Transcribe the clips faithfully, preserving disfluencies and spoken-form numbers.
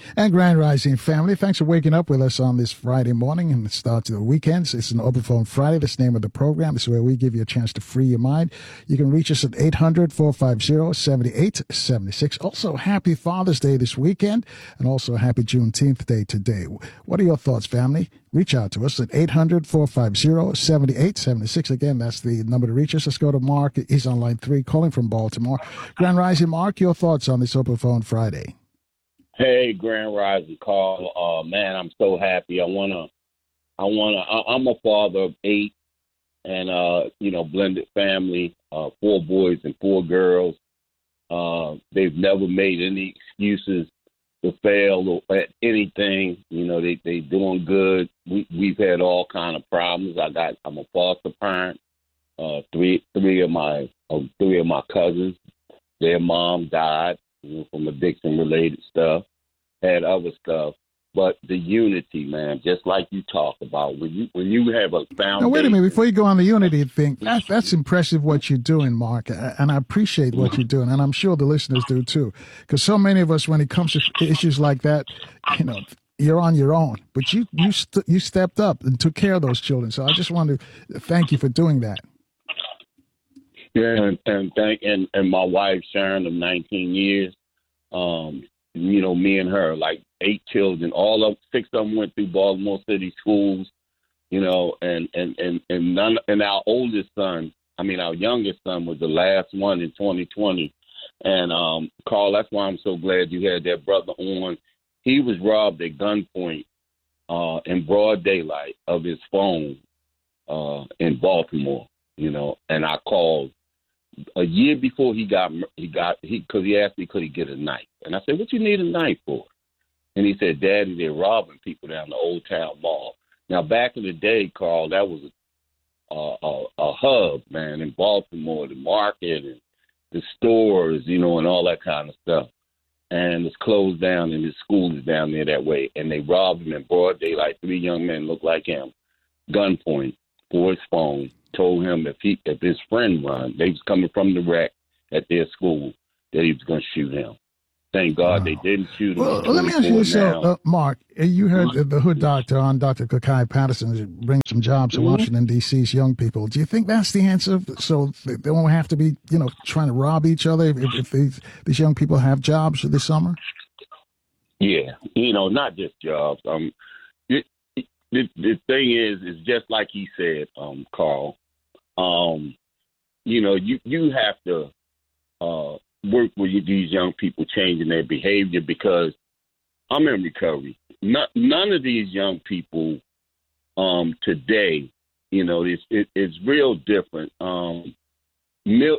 And Grand Rising family, thanks for waking up with us on this Friday morning and the start of the weekends. It's an Open Phone Friday. That's the name of the program. This is where we give you a chance to free your mind. You can reach us at eight hundred, four five zero, seven eight seven six. Also, happy Father's Day this weekend and also happy Juneteenth Day today. What are your thoughts, family? Reach out to us at eight hundred, four five zero, seven eight seven six. Again, that's the number to reach us. Let's go to Mark. He's on line three, calling from Baltimore. Grand Rising, Mark, your thoughts on this Open Phone Friday? Hey, Grand Rising, Carl. Uh, man, I'm so happy. I wanna, I wanna. I, I'm a father of eight, and uh, you know, blended family, uh, four boys and four girls. Uh, they've never made any excuses to fail at anything. You know, they they doing good. We we've had all kind of problems. I got. I'm a foster parent. Uh, three three of my uh, three of my cousins, their mom died, you know, from addiction-related stuff, had other stuff. But the unity, man, just like you talk about, when you when you have a foundation. Now, wait a minute, before you go on the unity thing, that, that's impressive what you're doing, Mark, and I appreciate what you're doing, and I'm sure the listeners do too, because so many of us, when it comes to issues like that, you know, you're on your own, but you you st- you stepped up and took care of those children. So I just want to thank you for doing that. Yeah, and and thank and, and my wife Sharon of nineteen years. Um, you know, me and her, like eight children, all of six of them went through Baltimore City schools. You know, and and and and none. And our oldest son, I mean, our youngest son, was the last one in twenty twenty. And um, Carl, that's why I'm so glad you had that brother on. He was robbed at gunpoint uh, in broad daylight of his phone uh, in Baltimore. You know, and I called a year before he got he got he because he asked me could he get a knife, and I said, what you need a knife for? And he said, Daddy, they're robbing people down the Old Town Mall. Now back in the day, Carl, that was a, a, a hub, man, in Baltimore, the market and the stores, you know, and all that kind of stuff. And it's closed down, and his school is down there that way. And they robbed him in broad daylight. Three young men looked like him, gunpoint for his phone. Told him if he if his friend run, they was coming from the wreck at their school, that he was going to shoot him. Thank God wow. they didn't shoot him. Well, let me ask you this, uh, Mark. You heard the, the Hood Doctor on Doctor Kakai Patterson bring some jobs to mm-hmm. Washington, D C's young people. Do you think that's the answer? So they won't have to be, you know, trying to rob each other if, if these, these young people have jobs this summer? Yeah, you know, not just jobs. Um, it, it, the, the thing is, is just like he said, um, Carl. Um, you know, you, you have to uh, work with these young people changing their behavior, because I'm in recovery. Not, none of these young people um, today, you know, it's, it, it's real different. Um, mil-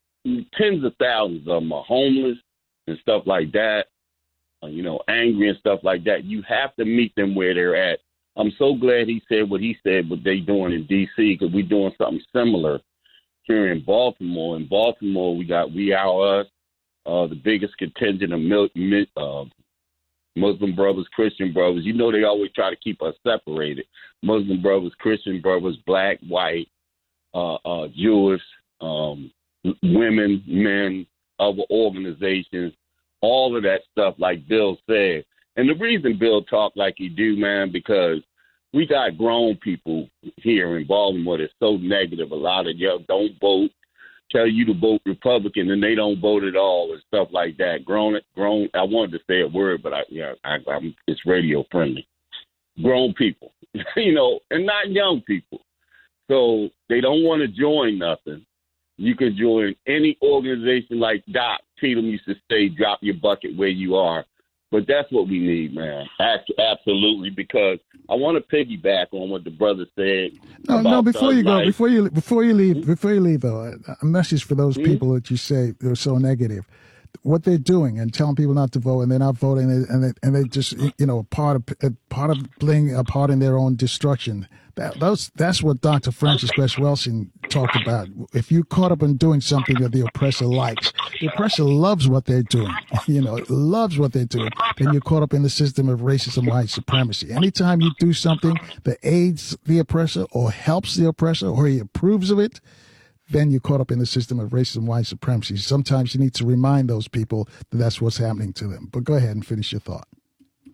tens of thousands of them are homeless and stuff like that, uh, you know, angry and stuff like that. You have to meet them where they're at. I'm so glad he said what he said, what they doing in D C, because we're doing something similar here in Baltimore. In Baltimore, we got We Are Us, uh, the biggest contingent of mil- mi- uh, Muslim brothers, Christian brothers. You know, they always try to keep us separated. Muslim brothers, Christian brothers, black, white, uh, uh, Jewish, um, women, men, other organizations, all of that stuff, like Bill said. And the reason Bill talked like he do, man, because we got grown people here in Baltimore that's so negative. A lot of y'all don't vote, tell you to vote Republican, and they don't vote at all and stuff like that. Grown, grown. I wanted to say a word, but I, yeah, I, I'm, it's radio friendly. Grown people, you know, and not young people. So they don't want to join nothing. You can join any organization, like Doc Cheatham used to say, drop your bucket where you are. But that's what we need, man. Absolutely, because I want to piggyback on what the brother said. No, no. Before you life. go, before you before you leave, before you leave, though, a message for those mm-hmm. people that you say are so negative. What they're doing and telling people not to vote, and they're not voting, and they, and they just, you know, part of part of playing a part in their own destruction. That those that's what Doctor Francis Cress Welsing talked about. If you caught up in doing something that the oppressor likes, the oppressor loves what they're doing. You know, loves what they're doing. Then you're caught up in the system of racism, white supremacy. Anytime you do something that aids the oppressor or helps the oppressor or he approves of it, then you're caught up in the system of racism, white supremacy. Sometimes you need to remind those people that that's what's happening to them. But go ahead and finish your thought.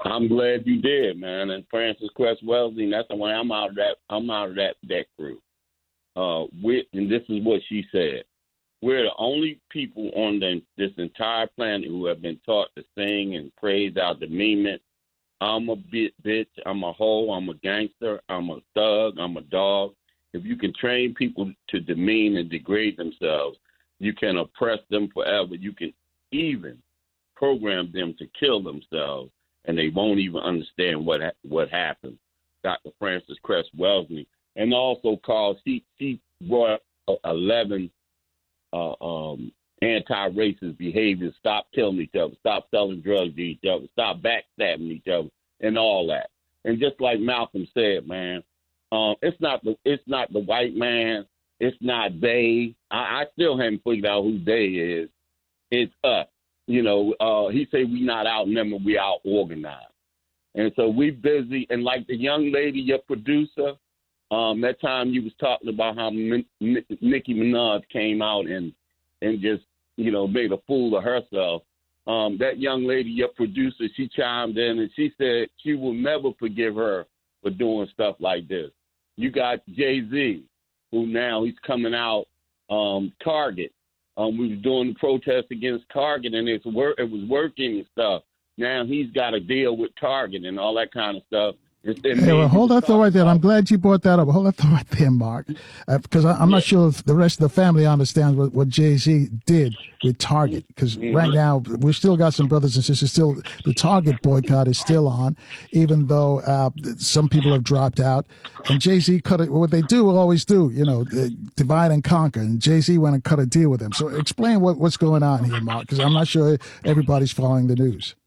I'm glad you did, man. And Frances Cress Welsing, that's the way I'm out of that. I'm out of that that group. Uh, we and this is what she said: we're the only people on the, this entire planet who have been taught to sing and praise our demeanor. I'm a bit bitch. I'm a hoe. I'm a gangster. I'm a thug. I'm a dog. If you can train people to demean and degrade themselves, you can oppress them forever. You can even program them to kill themselves, and they won't even understand what what happened. Doctor Frances Cress Welsing, and also called she she brought eleven uh, um, anti-racist behaviors. Stop killing each other. Stop selling drugs to each other. Stop backstabbing each other, and all that. And just like Malcolm said, man, um, it's not the it's not the white man. It's not they. I, I still haven't figured out who they is. It's us. You know, uh, he say we not outnumbered, we out organized. And so we busy. And like the young lady, your producer, um, that time you was talking about how N- N- Nicki Minaj came out and and just, you know, made a fool of herself. Um, that young lady, your producer, she chimed in and she said she will never forgive her for doing stuff like this. You got Jay-Z, who now he's coming out, um, Target. Um, we was doing the protest against Target, and it's wor- it was working and stuff. Now he's got to deal with Target and all that kind of stuff. Hey, well, hold that thought right there. I'm glad you brought that up. Hold that thought right there, Mark, uh, because I, I'm yeah. not sure if the rest of the family understands what, what Jay-Z did with Target. Because mm-hmm. right now we've still got some brothers and sisters. Still, the Target boycott is still on, even though uh, some people have dropped out. And Jay-Z cut it. What they do will always do, you know, divide and conquer. And Jay-Z went and cut a deal with them. So explain what, what's going on here, Mark, because I'm not sure everybody's following the news.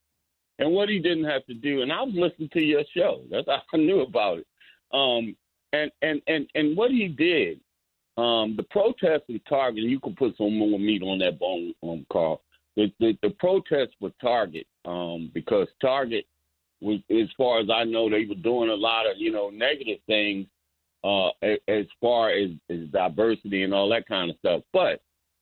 And what he didn't have to do, and I was listening to your show. That's how I knew about it. Um, and, and, and, and what he did, um, the protest with Target, and you can put some more meat on that bone, um, Carl. The, the, the protest with Target, um, because Target, was, as far as I know, they were doing a lot of, you know, negative things uh, as, as far as, as diversity and all that kind of stuff. But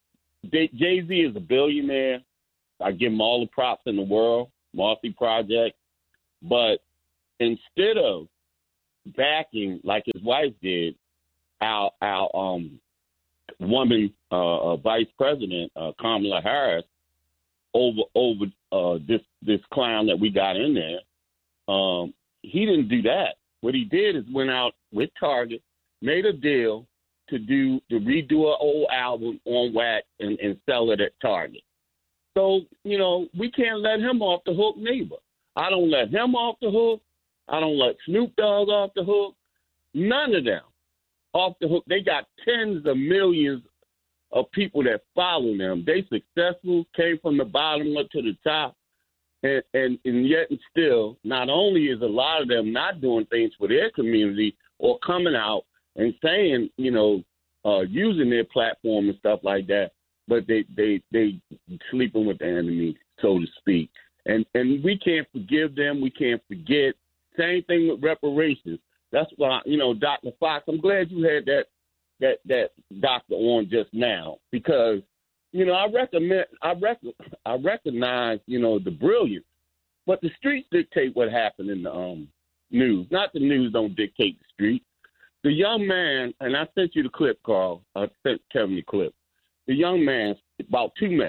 Jay-Z is a billionaire. I give him all the props in the world. Marcy Project, but instead of backing like his wife did, our our um woman uh, uh, vice president uh, Kamala Harris over over uh, this this clown that we got in there, um, he didn't do that. What he did is went out with Target, made a deal to do to redo an old album on wax and, and sell it at Target. So, you know, we can't let him off the hook neither. I don't let him off the hook. I don't let Snoop Dogg off the hook. None of them off the hook. They got tens of millions of people that follow them. They successful, came from the bottom up to the top. And, and, and yet and still, not only is a lot of them not doing things for their community or coming out and saying, you know, uh, using their platform and stuff like that, but they, they, they sleeping with the enemy, so to speak. And and we can't forgive them. We can't forget. Same thing with reparations. That's why, you know, Doctor Fox, I'm glad you had that that that doctor on just now because, you know, I recommend I rec- I recognize, you know, the brilliance. But the streets dictate what happened in the um news. Not the news don't dictate the street. The young man, and I sent you the clip, Carl. I sent Kevin the clip. The young man, about two minutes,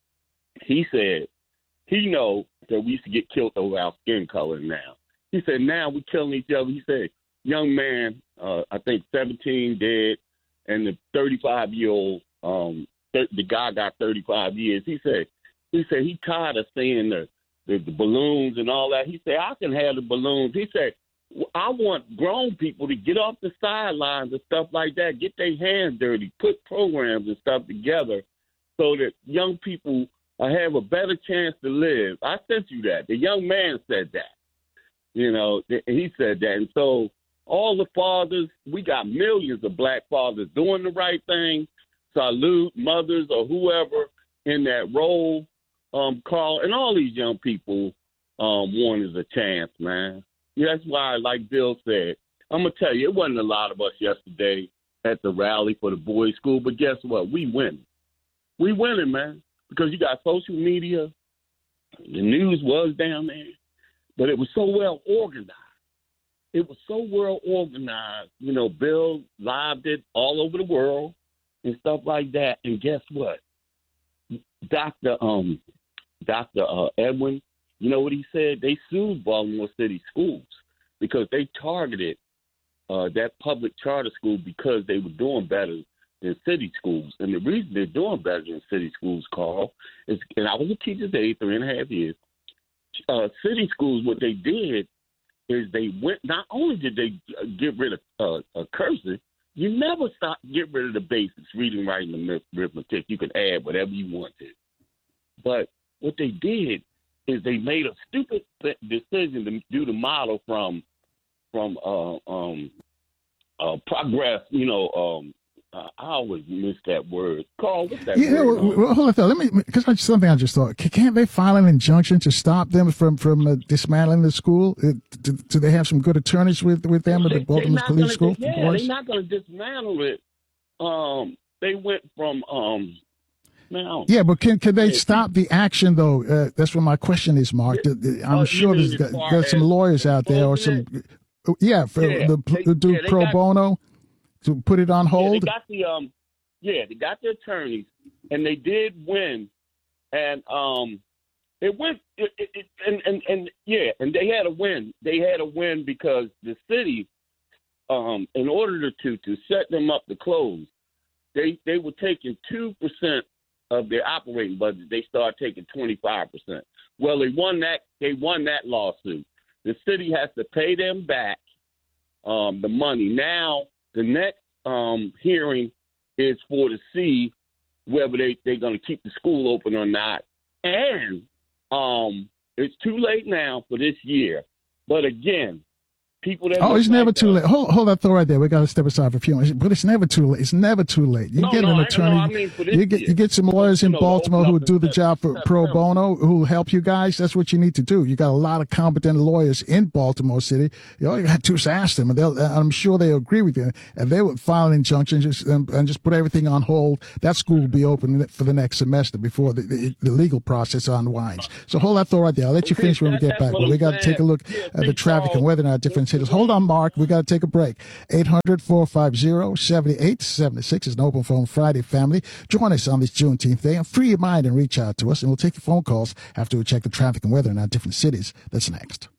he said he know that we used to get killed over our skin color now. He said, now we killing each other. He said, young man, uh, I think seventeen dead, and the thirty-five-year-old, um, th- the guy got thirty-five years. He said, he said he tired of seeing the, the, the balloons and all that. He said, I can have the balloons. He said, I want grown people to get off the sidelines and stuff like that, get their hands dirty, put programs and stuff together so that young people uh, have a better chance to live. I sent you that. The young man said that. You know, he said that. And so all the fathers, we got millions of black fathers doing the right thing. Salute mothers or whoever in that role, um, Carl, and all these young people um, want is a chance, man. Yeah, that's why, like Bill said, I'm going to tell you, it wasn't a lot of us yesterday at the rally for the boys' school, but guess what? We winning. We winning, man, because you got social media. The news was down there. but it was so well organized. It was so well organized. You know, Bill lived it all over the world and stuff like that. And guess what? Doctor Um, Doctor Uh, Edwin, you know what he said? They sued Baltimore City Schools because they targeted uh, that public charter school because they were doing better than city schools. And the reason they're doing better than city schools, Carl, is, and I was a teacher's aide three and a half years, uh, city schools, what they did is they went, not only did they get rid of uh, uh, cursing, you never stop, get rid of the basics, reading, writing, and arithmetic. You can add whatever you wanted. But what they did is they made a stupid decision to do the model from from uh, um, uh, progress. You know, um, uh, I always miss that word. Carl, what's that yeah, word? Well, well, hold on, thought. Let me, because that's something I just thought. Can't they file an injunction to stop them from from uh, dismantling the school? Uh, do, do they have some good attorneys with with them at the Baltimore Police School? Yeah, they're not going to dismantle it. Um, they went from um. Now, yeah, but can can they stop the action though? Uh, that's what my question is, Mark. I'm uh, sure there's, there's some lawyers out there or some, yeah, for yeah, the they, do yeah, pro got, bono to put it on hold. Yeah, they got the um, yeah, they got the attorneys, and they did win, and um, it went, it, it, it, and and and yeah, and they had a win. They had a win because the city, um, in order to to set them up to close, they they were taking two percent of their operating budget. They started taking twenty-five percent. Well, they won that. They won that lawsuit. The city has to pay them back um, the money. Now, the next um, hearing is for to see whether they, they're going to keep the school open or not. And um, it's too late now for this year. But again, people that oh, it's never like too us, late. Hold, hold that thought right there. We got to step aside for a few minutes. But it's never too late. It's never too late. You no, get no, an I, attorney. no, I mean you get year. you get some lawyers in you know, Baltimore who will do the September, job for pro bono, who will help you guys. That's what you need to do. You got a lot of competent lawyers in Baltimore City. You all you got to do is ask them, and they'll, I'm sure they agree with you. And they would file an injunction just, and, and just put everything on hold. That school will be open for the next semester before the, the, the legal process unwinds. So hold that thought right there. I'll let you finish when we get back. But we got to take a look yeah, at the traffic and whether or not different cities. Hold on, Mark. We got to take a break. eight hundred, four five zero, seven eight seven six is an open phone Friday, family. Join us on this Juneteenth day and free your mind and reach out to us, and we'll take your phone calls after we check the traffic and weather in our different cities. That's next.